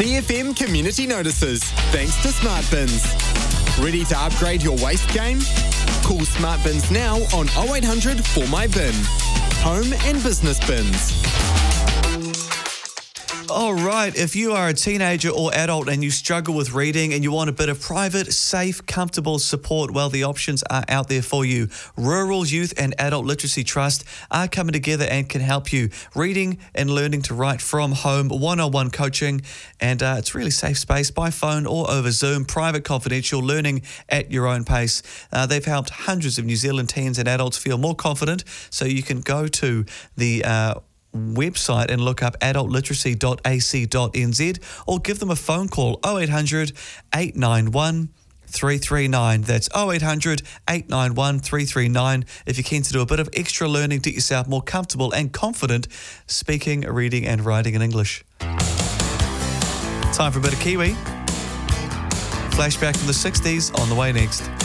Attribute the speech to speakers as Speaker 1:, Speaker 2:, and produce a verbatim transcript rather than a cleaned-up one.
Speaker 1: B F M Community Notices, thanks to Smart Bins. Ready to upgrade your waste game? Call Smart Bins now on oh eight hundred four my bin. Home and business bins.
Speaker 2: All right, if you are a teenager or adult and you struggle with reading and you want a bit of private, safe, comfortable support, well, the options are out there for you. Rural Youth and Adult Literacy Trust are coming together and can help you. Reading and learning to write from home, one-on-one coaching, and uh, it's really safe space by phone or over Zoom, private, confidential, learning at your own pace. Uh, they've helped hundreds of New Zealand teens and adults feel more confident, so you can go to the uh, website and look up adult literacy dot a c dot n z or give them a phone call oh eight hundred eight nine one three three nine. That's oh eight hundred eight nine one three three nine if you're keen to do a bit of extra learning to get yourself more comfortable and confident speaking, reading and writing in English. Time for a bit of Kiwi. Flashback from the sixties on the way next.